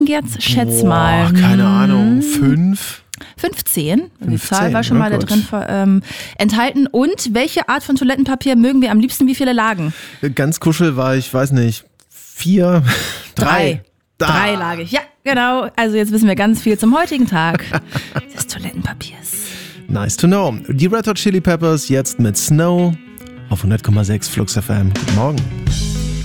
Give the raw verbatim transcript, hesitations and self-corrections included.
jetzt? Schätz Boah, mal. keine Ahnung. Fünf? fünfzehn. Die fünfzehn, Zahl war schon oh mal da Gott. drin ver- ähm, enthalten. Und welche Art von Toilettenpapier mögen wir am liebsten? Wie viele Lagen? Ganz kuschel war ich, weiß nicht, vier? Drei. Da. Dreilagig. Ja, genau. Also jetzt wissen wir ganz viel zum heutigen Tag des Toilettenpapiers. Nice to know. Die Red Hot Chili Peppers jetzt mit Snow auf hundert Komma sechs Flux F M. Guten Morgen.